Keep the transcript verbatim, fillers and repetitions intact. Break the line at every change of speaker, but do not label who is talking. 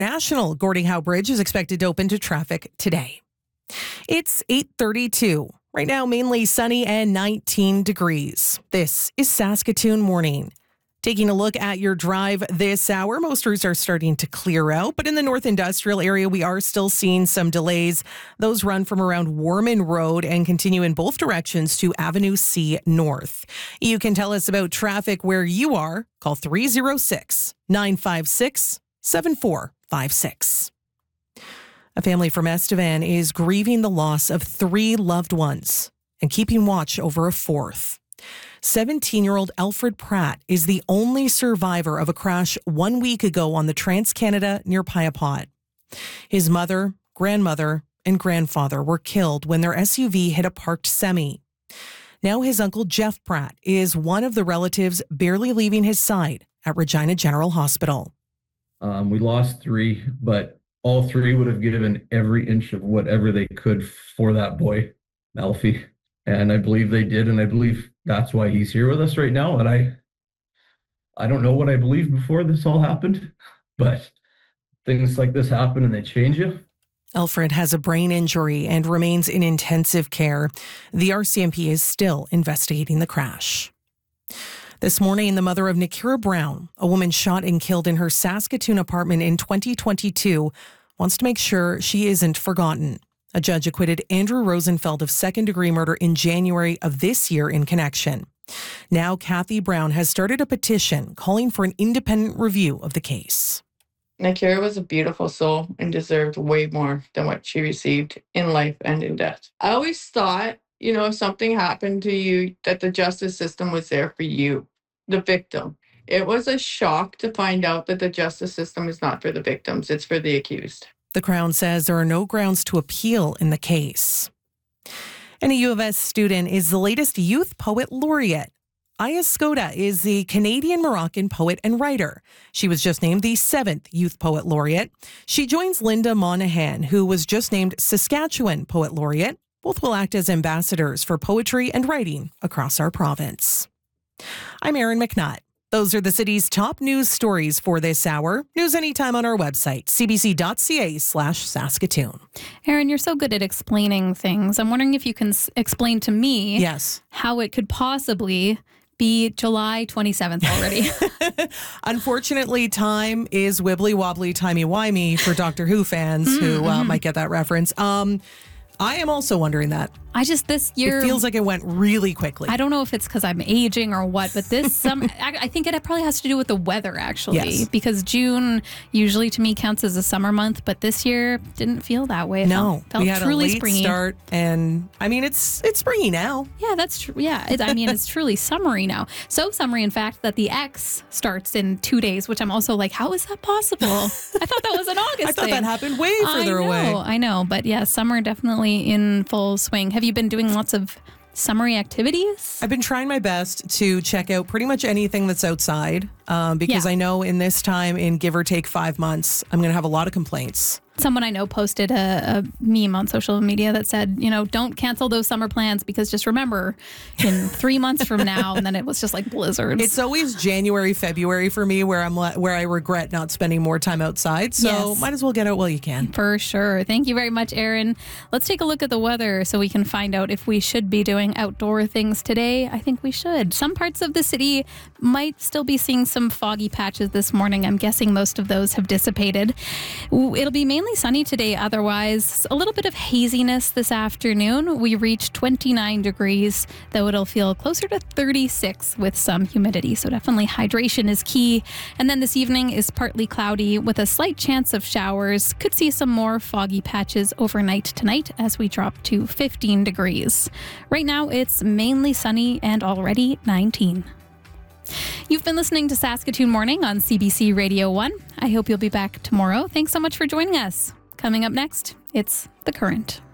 National Gordie Howe Bridge is expected to open to traffic today. It's eight thirty-two. Right now, mainly sunny and nineteen degrees. This is Saskatoon Morning. Taking a look at your drive this hour, most routes are starting to clear out, but in the North Industrial area, we are still seeing some delays. Those run from around Warman Road and continue in both directions to Avenue C North. You can tell us about traffic where you are. Call three oh six, nine five six, seven four five six. A family from Estevan is grieving the loss of three loved ones and keeping watch over a fourth. seventeen-year-old Alfred Pratt is the only survivor of a crash one week ago on the Trans-Canada near Piapot. His mother, grandmother, and grandfather were killed when their S U V hit a parked semi. Now his uncle Jeff Pratt is one of the relatives barely leaving his side at Regina General Hospital.
Um, we lost three, but all three would have given every inch of whatever they could for that boy, Alfie. And I believe they did, and I believe that's why he's here with us right now. And I I don't know what I believed before this all happened, but things like this happen and they change you.
Alfred has a brain injury and remains in intensive care. The R C M P is still investigating the crash. This morning, the mother of Nikira Brown, a woman shot and killed in her Saskatoon apartment in twenty twenty-two, wants to make sure she isn't forgotten. A judge acquitted Andrew Rosenfeld of second-degree murder in January of this year in connection. Now, Kathy Brown has started a petition calling for an independent review of the case.
Nikira was a beautiful soul and deserved way more than what she received in life and in death. I always thought, you know, if something happened to you, that the justice system was there for you, the victim. It was a shock to find out that the justice system is not for the victims, it's for the accused.
The Crown says there are no grounds to appeal in the case. And a U of S student is the latest Youth Poet Laureate. Aya Skoda is the Canadian-Moroccan poet and writer. She was just named the seventh Youth Poet Laureate. She joins Linda Monahan, who was just named Saskatchewan Poet Laureate. Both will act as ambassadors for poetry and writing across our province. I'm Erin McNutt. Those are the city's top news stories for this hour. News anytime on our website, cbc.ca slash Saskatoon.
Erin, you're so good at explaining things. I'm wondering if you can s- explain to me
yes.
how it could possibly be July twenty-seventh already.
Unfortunately, time is wibbly-wobbly, timey-wimey for Doctor Who fans mm-hmm. who uh, might get that reference. Um, I am also wondering that.
I just, this year...
It feels like it went really quickly.
I don't know if it's because I'm aging or what, but this, some, I, I think it probably has to do with the weather, actually.
Yes.
Because June usually to me counts as a summer month, but this year didn't feel that way. It
no.
Felt, felt
we had
truly
a late
springy.
start, and I mean, it's it's springy now.
Yeah, that's true. Yeah, it, I mean, it's truly summery now. So summery, in fact, that the X starts in two days, which I'm also like, how is that possible? I thought that was an August
I thought
thing.
that happened way further
I know,
away.
I know, but yeah, summer definitely in full swing. Have you been doing lots of summery activities?
I've been trying my best to check out pretty much anything that's outside um, because
Yeah.
I know in this time, in give or take five months, I'm going to have a lot of complaints.
Someone I know posted a, a meme on social media that said, you know, don't cancel those summer plans because just remember in three months from now, and then it was just like blizzards.
It's always January, February for me where I'm le- where I regret not spending more time outside. So
Yes.
might as well get out while you can.
For sure. Thank you very much, Erin. Let's take a look at the weather so we can find out if we should be doing outdoor things today. I think we should. Some parts of the city might still be seeing some foggy patches this morning. I'm guessing most of those have dissipated. It'll be mainly sunny today, otherwise a little bit of haziness this afternoon. We reach twenty-nine degrees, though it'll feel closer to thirty-six with some humidity, so definitely hydration is key. And then this evening is partly cloudy with a slight chance of showers. Could see some more foggy patches overnight tonight as we drop to fifteen degrees. Right now it's mainly sunny and already nineteen. You've been listening to Saskatoon Morning on C B C Radio one. I hope you'll be back tomorrow. Thanks so much for joining us. Coming up next, it's The Current.